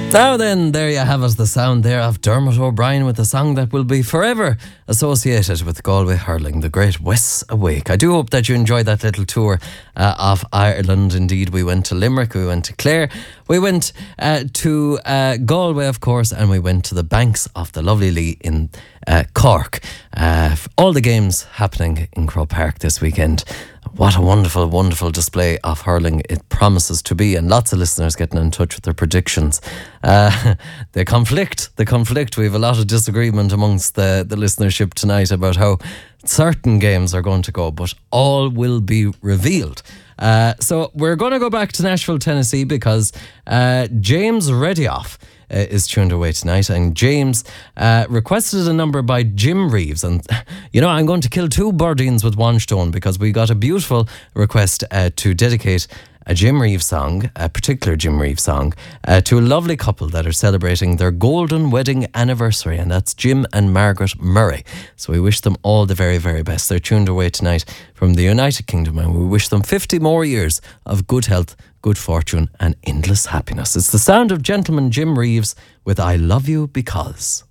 Now then, there you have it, the sound there of Dermot O'Brien with a song that will be forever associated with Galway hurling, the great Wes Awake. I do hope that you enjoyed that little tour of Ireland. Indeed, we went to Limerick, we went to Clare, we went to Galway, of course, and we went to the banks of the lovely Lee in Cork. All the games happening in Croke Park this weekend. What a wonderful, wonderful display of hurling it promises to be, and lots of listeners getting in touch with their predictions. They conflict. We have a lot of disagreement amongst the listenership tonight about how certain games are going to go, but all will be revealed. So we're going to go back to Nashville, Tennessee, because James Redioff is tuned away tonight, and James requested a number by Jim Reeves, and you know, I'm going to kill two birdies with one stone, because we got a beautiful request to dedicate a Jim Reeves song, a particular Jim Reeves song, to a lovely couple that are celebrating their golden wedding anniversary, and that's Jim and Margaret Murray. So we wish them all the very, very best. They're tuned away tonight from the United Kingdom, and we wish them 50 more years of good health, good fortune and endless happiness. It's the sound of gentleman Jim Reeves with I Love You Because.